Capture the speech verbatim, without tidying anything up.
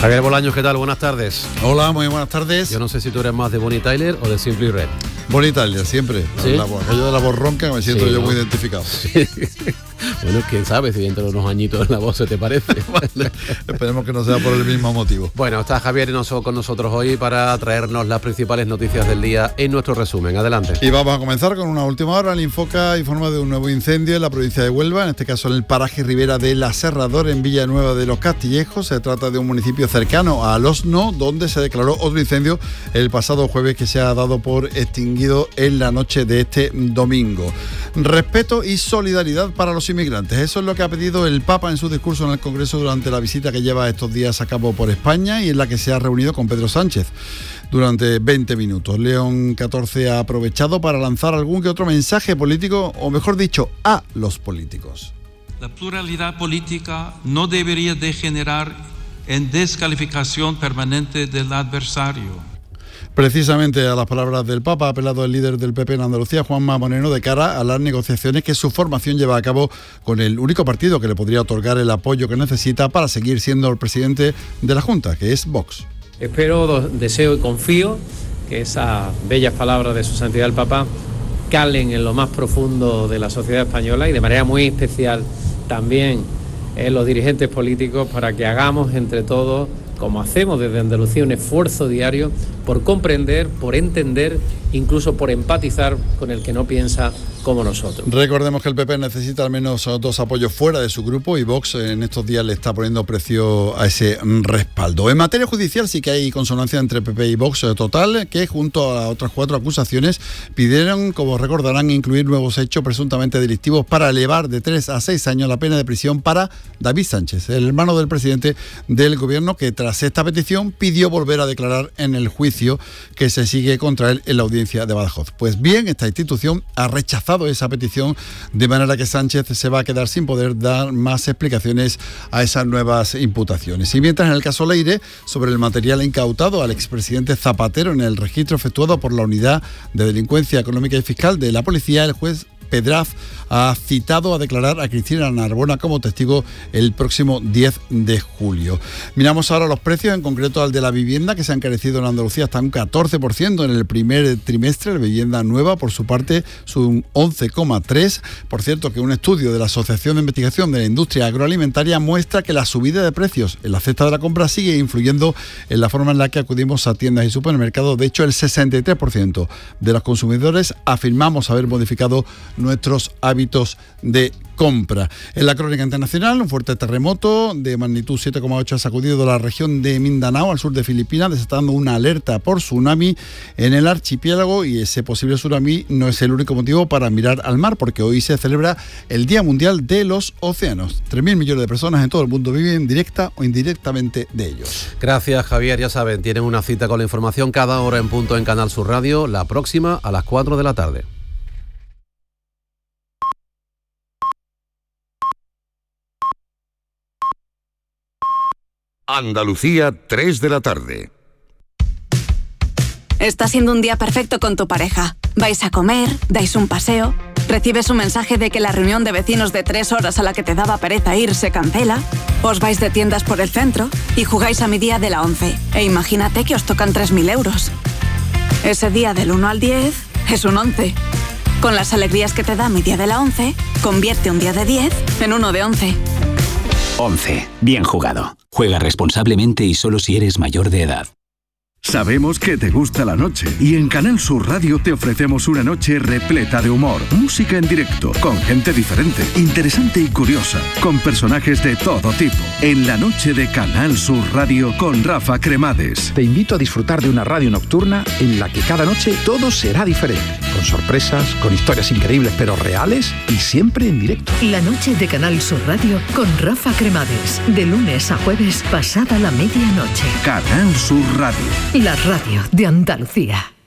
Javier Bolaños, ¿qué tal? Buenas tardes. Hola, muy buenas tardes. Yo no sé si tú eres más de Bonnie Tyler o de Simply Red. Bonnie Tyler, siempre. ¿Sí? La voz, aquello de la voz ronca me siento sí, yo ¿no? muy identificado. Sí. Bueno, quién sabe si dentro de unos añitos en la voz se te parece. Vale. Esperemos que no sea por el mismo motivo. Bueno, está Javier con nosotros hoy para traernos las principales noticias del día en nuestro resumen. Adelante. Y vamos a comenzar con una última hora. El Infoca informa de un nuevo incendio en la provincia de Huelva, en este caso en el paraje Ribera de la Serrador, en Villanueva de los Castillejos. Se trata de un municipio cercano a Losno, donde se declaró otro incendio el pasado jueves que se ha dado por extinguido en la noche de este domingo. Respeto y solidaridad para los inmigrantes. Eso es lo que ha pedido el Papa en su discurso en el Congreso durante la visita que lleva estos días a cabo por España y en la que se ha reunido con Pedro Sánchez durante veinte minutos. León catorce ha aprovechado para lanzar algún que otro mensaje político, o mejor dicho, a los políticos. La pluralidad política no debería degenerar en descalificación permanente del adversario. Precisamente a las palabras del Papa ha apelado el líder del P P en Andalucía, Juanma Moreno, de cara a las negociaciones que su formación lleva a cabo con el único partido que le podría otorgar el apoyo que necesita para seguir siendo el presidente de la Junta, que es Vox. Espero, deseo y confío que esas bellas palabras de su santidad el Papa calen en lo más profundo de la sociedad española y de manera muy especial también en los dirigentes políticos, para que hagamos entre todos, como hacemos desde Andalucía, un esfuerzo diario por comprender, por entender, incluso por empatizar con el que no piensa como nosotros. Recordemos que el P P necesita al menos dos apoyos fuera de su grupo y Vox en estos días le está poniendo precio a ese respaldo. En materia judicial sí que hay consonancia entre P P y Vox total, que junto a otras cuatro acusaciones pidieron, como recordarán, incluir nuevos hechos presuntamente delictivos para elevar de tres a seis años la pena de prisión para David Sánchez, el hermano del presidente del gobierno, que tras esta petición pidió volver a declarar en el juicio que se sigue contra él en la audiencia de Badajoz. Pues bien, esta institución ha rechazado esa petición, de manera que Sánchez se va a quedar sin poder dar más explicaciones a esas nuevas imputaciones. Y mientras, en el caso Leire, sobre el material incautado al expresidente Zapatero en el registro efectuado por la Unidad de Delincuencia Económica y Fiscal de la Policía, el juez Pedraz ha citado a declarar a Cristina Narbona como testigo el próximo diez de julio. Miramos ahora los precios, en concreto al de la vivienda, que se han encarecido en Andalucía hasta un catorce por ciento en el primer trimestre. La vivienda nueva, por su parte, sube un once coma tres por ciento. Por cierto, que un estudio de la Asociación de Investigación de la Industria Agroalimentaria muestra que la subida de precios en la cesta de la compra sigue influyendo en la forma en la que acudimos a tiendas y supermercados. De hecho, el sesenta y tres por ciento de los consumidores afirmamos haber modificado nuestros hábitos de compra. En la crónica internacional, un fuerte terremoto de magnitud siete coma ocho ha sacudido la región de Mindanao, al sur de Filipinas, desatando una alerta por tsunami en el archipiélago, y ese posible tsunami no es el único motivo para mirar al mar, porque hoy se celebra el Día Mundial de los Océanos. tres mil millones de personas en todo el mundo viven directa o indirectamente de ellos. Gracias, Javier. Ya saben, tienen una cita con la información cada hora en punto en Canal Sur Radio, la próxima a las cuatro de la tarde. Andalucía, tres de la tarde. Está siendo un día perfecto con tu pareja. Vais a comer, dais un paseo, recibes un mensaje de que la reunión de vecinos de tres horas a la que te daba pereza ir se cancela, os vais de tiendas por el centro y jugáis a mi día de la once. E imagínate que os tocan tres mil euros. Ese día del uno al diez es un once. Con las alegrías que te da mi día de la once, convierte un día de diez en uno de once. once. Bien jugado. Juega responsablemente y solo si eres mayor de edad. Sabemos que te gusta la noche y en Canal Sur Radio te ofrecemos una noche repleta de humor, música en directo, con gente diferente, interesante y curiosa, con personajes de todo tipo. En la noche de Canal Sur Radio con Rafa Cremades. Te invito a disfrutar de una radio nocturna en la que cada noche todo será diferente, con sorpresas, con historias increíbles pero reales y siempre en directo. La noche de Canal Sur Radio con Rafa Cremades, de lunes a jueves pasada la medianoche. Canal Sur Radio. La radio de Andalucía.